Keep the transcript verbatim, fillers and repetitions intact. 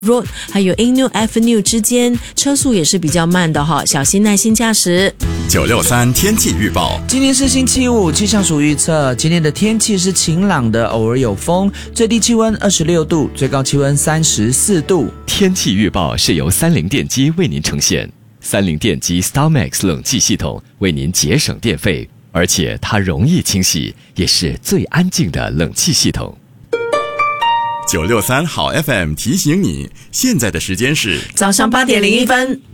Road 还有 Inu Avenue 之间车速也是比较慢的哈，小心耐心驾驶。 九六三天气预报， 今天是星期五，气象署预测今天的天气是晴朗的，偶尔有风，最低气温二十六度，最高气温三十四度。 天气预报是由三菱电机为您呈现，三菱电机 StarMax 冷气系统为您节省电费，而且它容易清洗，也是最安静的冷气系统。 九六三好 F M 提醒你，现在的时间是早上八点零一分。